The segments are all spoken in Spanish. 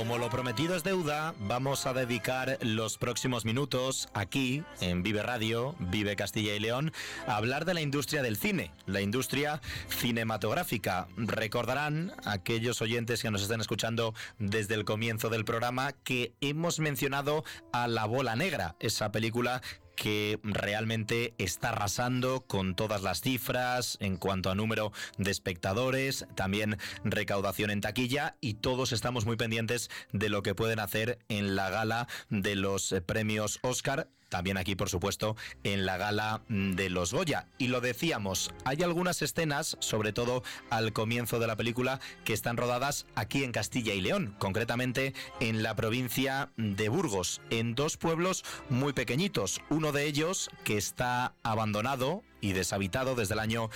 Como lo prometido es deuda, vamos a dedicar los próximos minutos aquí, en Vive Radio, Vive Castilla y León, a hablar de la industria del cine, la industria cinematográfica. Recordarán aquellos oyentes que nos están escuchando desde el comienzo del programa que hemos mencionado a La Bola Negra, esa película que realmente está arrasando con todas las cifras en cuanto a número de espectadores, también recaudación en taquilla, y todos estamos muy pendientes de lo que pueden hacer en la gala de los premios Oscar, también aquí por supuesto en la gala de los Goya. Y lo decíamos, hay algunas escenas, sobre todo al comienzo de la película, que están rodadas aquí en Castilla y León, concretamente en la provincia de Burgos, en dos pueblos muy pequeñitos. Uno de ellos que está abandonado y deshabitado desde el año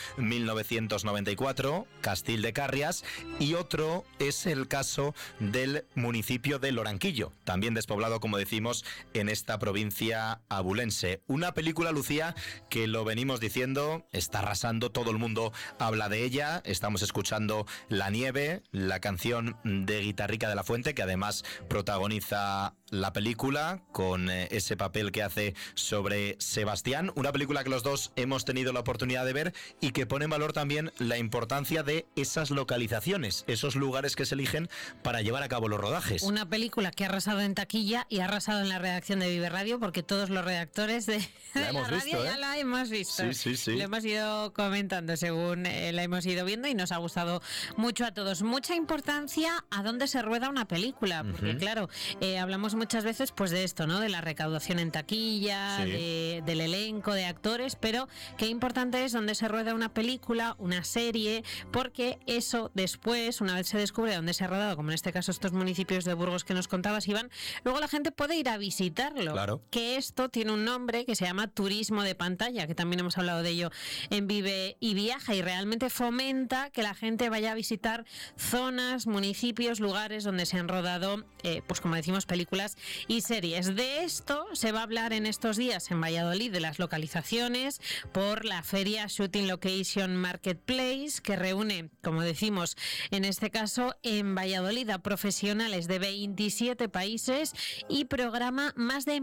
1994, Castil de Carrias, y otro es el caso del municipio de Loranquillo, también despoblado, como decimos, en esta provincia abulense. Una película, Lucía, que lo venimos diciendo, está arrasando, todo el mundo habla de ella, estamos escuchando La Nieve, la canción de Guitarrica de la Fuente, que además protagoniza la película con ese papel que hace sobre Sebastián, una película que los dos hemos tenido la oportunidad de ver y que pone en valor también la importancia de esas localizaciones, esos lugares que se eligen para llevar a cabo los rodajes. Una película que ha arrasado en taquilla y ha arrasado en la redacción de Vive Radio, porque todos los redactores de la radio ya la hemos visto. Sí. Lo hemos ido comentando según la hemos ido viendo y nos ha gustado mucho a todos. Mucha importancia a dónde se rueda una película, porque claro, hablamos muchas veces pues de esto, ¿no? De la recaudación en taquilla, del elenco, de actores, pero qué importante es dónde se rueda una película, una serie, porque eso después, una vez se descubre dónde se ha rodado, como en este caso estos municipios de Burgos que nos contabas, Iván, luego la gente puede ir a visitarlo. Claro. Que esto tiene un nombre que se llama turismo de pantalla, que también hemos hablado de ello en Vive y Viaja, y realmente fomenta que la gente vaya a visitar zonas, municipios, lugares donde se han rodado, pues como decimos, películas y series. De esto se va a hablar en estos días en Valladolid, de las localizaciones, por la feria Shooting Location Marketplace, que reúne, como decimos, en este caso en Valladolid, a profesionales de 27 países y programa más de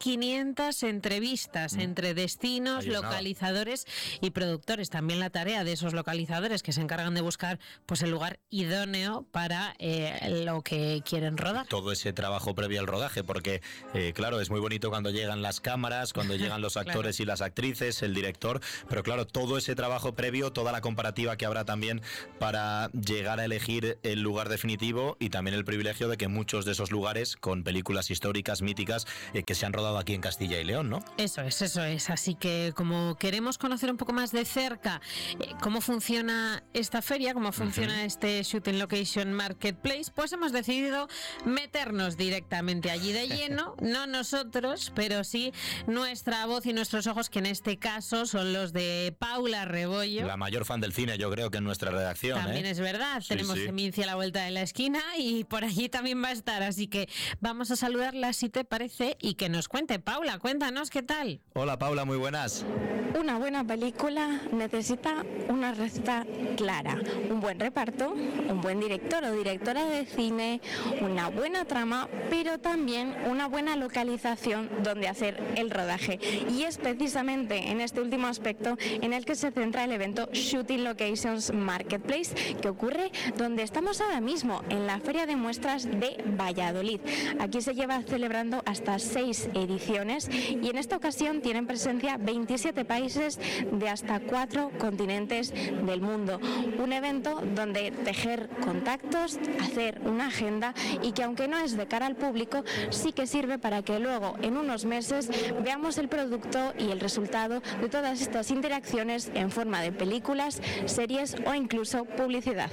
1.500 entrevistas entre destinos, localizadores y productores. También la tarea de esos localizadores que se encargan de buscar pues el lugar idóneo para lo que quieren rodar. Todo ese trabajo previo al rodaje, porque claro, es muy bonito cuando llegan las cámaras, cuando llegan los actores y las actrices, el director, pero claro, todo ese trabajo previo, toda la comparativa que habrá también para llegar a elegir el lugar definitivo, y también el privilegio de que muchos de esos lugares con películas históricas, míticas, que se han rodado aquí en Castilla y León, ¿no? Eso es. Así que como queremos conocer un poco más de cerca cómo funciona esta feria, cómo funciona este Shooting Location Marketplace, pues hemos decidido meternos directamente allí de lleno, no nosotros, pero sí nuestra voz y nuestros ojos, que en este caso son los de Paula Rebollo. La mayor fan del cine, yo creo, que en nuestra redacción. También es verdad, tenemos Emincia a la vuelta de la esquina y por allí también va a estar, así que vamos a saludarla si te parece y que nos cuente. Paula, cuéntanos qué tal. Hola Paula, muy buenas. Una buena película necesita una receta clara, un buen reparto, un buen director o directora de cine, una buena trama, pero también una buena localización donde hacer el rodaje. Y es precisamente en este último aspecto en el que se centra el evento Shooting Locations Marketplace, que ocurre donde estamos ahora mismo, en la Feria de Muestras de Valladolid. Aquí se lleva celebrando hasta 6 ediciones y en esta ocasión tienen presencia 27 países de hasta 4 continentes del mundo. Un evento donde tejer contactos, hacer una agenda, y que aunque no es de cara al público, sí que sirve para que luego en unos meses veamos el producto y el resultado de todas estas interacciones en forma de películas, series o incluso publicidad.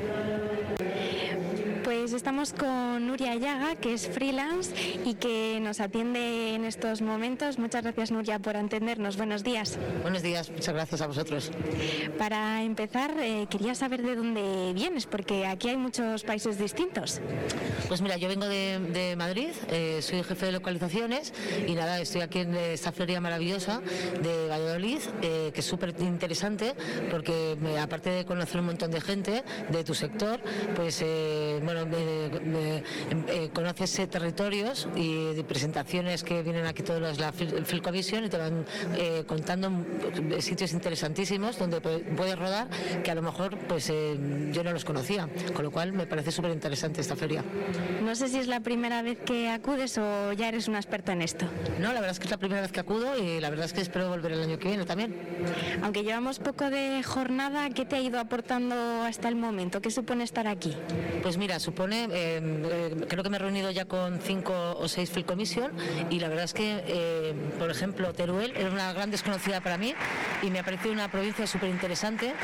Pues estamos con Nuria Llaga, que es freelance y que nos atiende en estos momentos. Muchas gracias, Nuria, por atendernos. Buenos días. Buenos días, muchas gracias a vosotros. Para empezar, quería saber de dónde vienes, porque aquí hay muchos países distintos. Pues mira, yo vengo de Madrid, soy jefe de localizaciones y nada, estoy aquí en esta feria maravillosa de Valladolid, que es súper interesante porque aparte de conocer un montón de gente de tu sector, pues bueno, conoces territorios y de presentaciones que vienen aquí todos la Filcommission y te van contando sitios interesantísimos donde puedes rodar que a lo mejor pues yo no los conocía, con lo cual me parece súper interesante esta feria. No sé si es la primera vez que acudes o ya eres una experta en esto. No, la verdad es que es la primera vez que acudo y la verdad es que espero volver el año que viene también. Aunque llevamos poco de jornada, ¿qué te ha ido aportando hasta el momento? ¿Qué supone estar aquí? Pues mira, supone, creo que me he reunido ya con 5 o 6 Filcommission y la verdad es que, por ejemplo, Teruel era una gran desconocida para mí y me ha parecido una provincia súper interesante,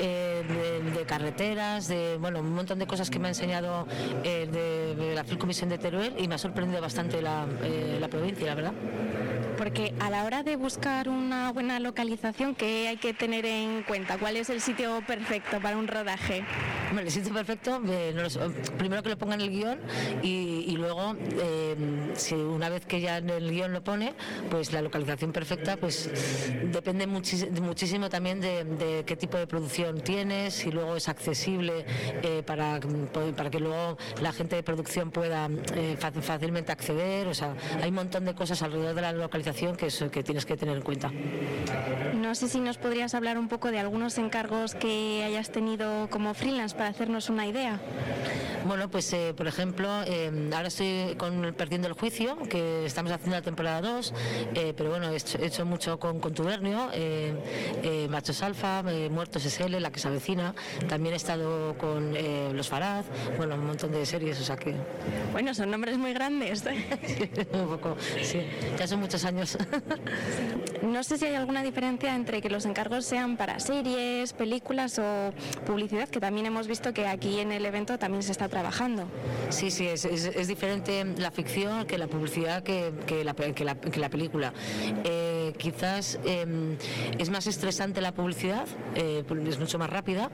de carreteras, de un montón de cosas que me ha enseñado de la Filcommission de Teruel y me ha sorprendido bastante la provincia, la verdad. Porque a la hora de buscar una buena localización, ¿qué hay que tener en cuenta? ¿Cuál es el sitio perfecto para un rodaje? El sitio perfecto, primero que lo ponga en el guión y luego, si una vez que ya en el guión lo pone, pues la localización perfecta pues depende muchísimo también de qué tipo de producción tienes, si luego es accesible para que luego la gente de producción pueda fácilmente acceder. O sea, hay un montón de cosas alrededor de la localización que tienes que tener en cuenta. No sé si nos podrías hablar un poco de algunos encargos que hayas tenido como freelance para hacernos una idea. Bueno, pues por ejemplo, ahora estoy Perdiendo el Juicio, que estamos haciendo la temporada 2, pero bueno, he hecho mucho con Contubernio, Machos Alfa, Muertos SL, La que se avecina, también he estado con Los Faraz, un montón de series, o sea que... Bueno, son nombres muy grandes. Un poco, sí, ya son muchos años. No sé si hay alguna diferencia entre que los encargos sean para series, películas o publicidad, que también hemos visto que aquí en el evento también se está trabajando. Sí, es diferente la ficción que la publicidad que la película. Quizás es más estresante la publicidad, es mucho más rápida,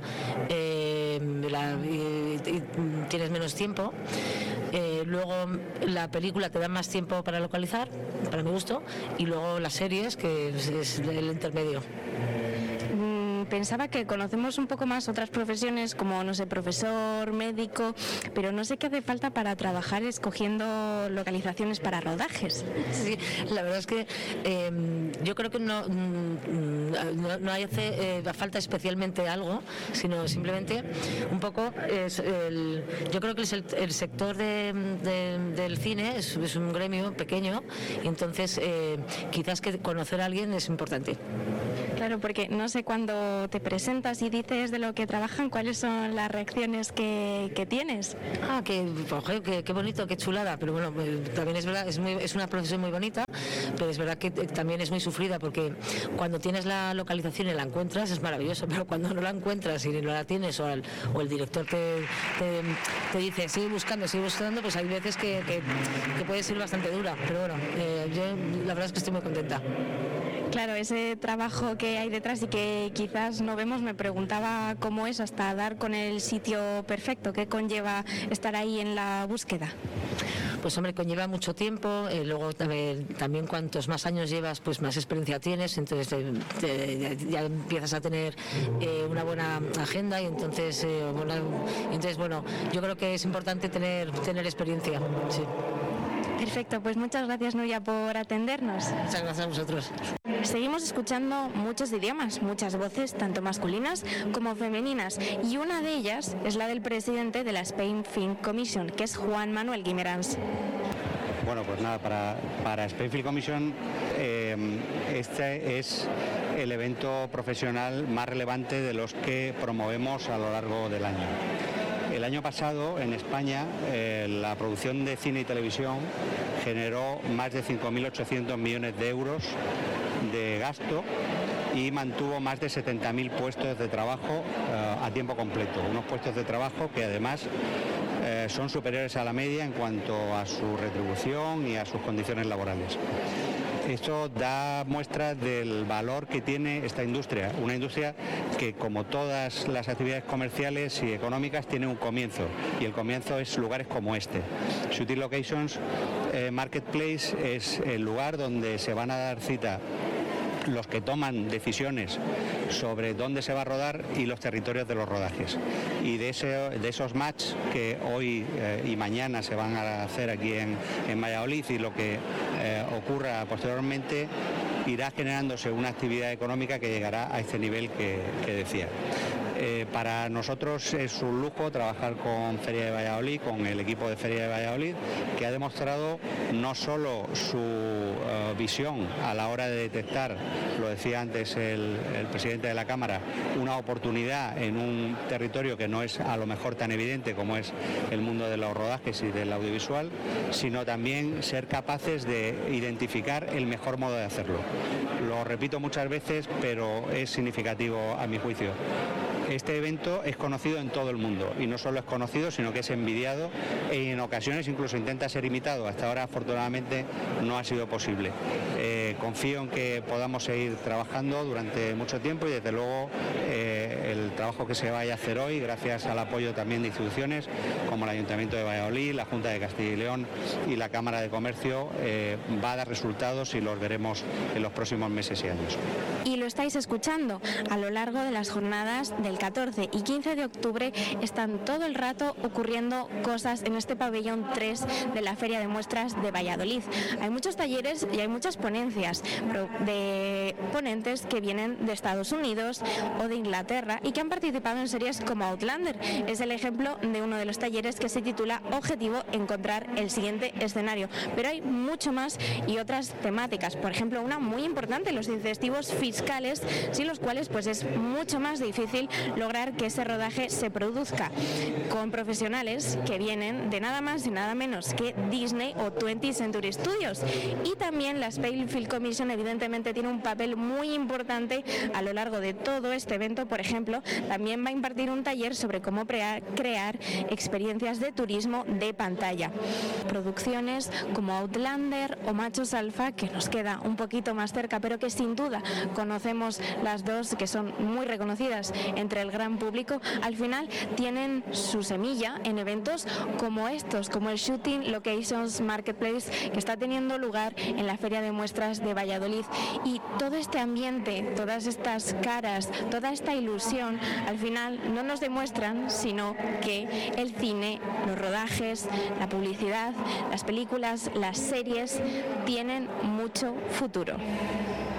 y tienes menos tiempo. Luego la película te da más tiempo para localizar, para mi gusto, y luego las series, que es el intermedio. Pensaba que conocemos un poco más otras profesiones como, no sé, profesor, médico, pero no sé qué hace falta para trabajar escogiendo localizaciones para rodajes. Sí, la verdad es que yo creo que no hace falta especialmente algo, sino simplemente un poco yo creo que el sector del cine es un gremio pequeño y entonces quizás que conocer a alguien es importante. Claro, porque no sé, cuando te presentas y dices de lo que trabajan, ¿cuáles son las reacciones que tienes? Qué bonito, qué chulada, pero bueno, también es verdad, es una profesión muy bonita, pero es verdad que también es muy sufrida, porque cuando tienes la localización y la encuentras es maravilloso, pero cuando no la encuentras y no la tienes o el director te dice sigue buscando, pues hay veces que puede ser bastante dura, pero bueno, yo la verdad es que estoy muy contenta. Claro, ese trabajo que hay detrás y que quizás no vemos, me preguntaba cómo es hasta dar con el sitio perfecto, qué conlleva estar ahí en la búsqueda. Pues hombre, conlleva mucho tiempo, luego también cuantos más años llevas, pues más experiencia tienes, entonces ya empiezas a tener una buena agenda y entonces bueno, yo creo que es importante tener experiencia, sí. Perfecto, pues muchas gracias, Nuria, por atendernos. Muchas gracias a vosotros. Seguimos escuchando muchos idiomas, muchas voces, tanto masculinas como femeninas, y una de ellas es la del presidente de la Spain Film Commission, que es Juan Manuel Guimerans. Bueno, pues nada, para Spain Film Commission este es el evento profesional más relevante de los que promovemos a lo largo del año. El año pasado en España la producción de cine y televisión generó más de 5.800 millones de euros de gasto y mantuvo más de 70.000 puestos de trabajo a tiempo completo. Unos puestos de trabajo que además son superiores a la media en cuanto a su retribución y a sus condiciones laborales. Esto da muestra del valor que tiene esta industria, una industria que, como todas las actividades comerciales y económicas, tiene un comienzo, y el comienzo es lugares como este. Shooting Locations Marketplace es el lugar donde se van a dar cita los que toman decisiones sobre dónde se va a rodar y los territorios de los rodajes. Y de esos match que hoy y mañana se van a hacer aquí en Valladolid y lo que ocurra posteriormente, irá generándose una actividad económica que llegará a este nivel que decía. Para nosotros es un lujo trabajar con Feria de Valladolid, con el equipo de Feria de Valladolid, que ha demostrado no solo su visión a la hora de detectar, lo decía antes el presidente de la Cámara, una oportunidad en un territorio que no es a lo mejor tan evidente como es el mundo de los rodajes y del audiovisual, sino también ser capaces de identificar el mejor modo de hacerlo. Lo repito muchas veces, pero es significativo a mi juicio. Este evento es conocido en todo el mundo y no solo es conocido, sino que es envidiado e en ocasiones incluso intenta ser imitado. Hasta ahora afortunadamente no ha sido posible. Confío en que podamos seguir trabajando durante mucho tiempo y desde luego el trabajo que se vaya a hacer hoy, gracias al apoyo también de instituciones como el Ayuntamiento de Valladolid, la Junta de Castilla y León y la Cámara de Comercio, va a dar resultados y los veremos en los próximos meses y años. Y lo estáis escuchando a lo largo de las jornadas del 14 y 15 de octubre están todo el rato ocurriendo cosas en este pabellón 3 de la Feria de Muestras de Valladolid. Hay muchos talleres y hay muchas ponencias de ponentes que vienen de Estados Unidos o de Inglaterra y que han participado en series como Outlander. Es el ejemplo de uno de los talleres que se titula Objetivo: encontrar el siguiente escenario. Pero hay mucho más y otras temáticas. Por ejemplo, una muy importante, los incentivos fiscales, sin los cuales pues es mucho más difícil lograr que ese rodaje se produzca, con profesionales que vienen de nada más y nada menos que Disney o 20th Century Studios. Y también la Springfield Commission evidentemente tiene un papel muy importante a lo largo de todo este evento. Por ejemplo, también va a impartir un taller sobre cómo crear experiencias de turismo de pantalla. Producciones como Outlander o Machos Alfa, que nos queda un poquito más cerca, pero que sin duda conocemos las dos, que son muy reconocidas entre el gran público, al final tienen su semilla en eventos como estos, como el Shooting Locations Marketplace, que está teniendo lugar en la Feria de Muestras de Valladolid. Y todo este ambiente, todas estas caras, toda esta ilusión, al final no nos demuestran sino que el cine, los rodajes, la publicidad, las películas, las series tienen mucho futuro.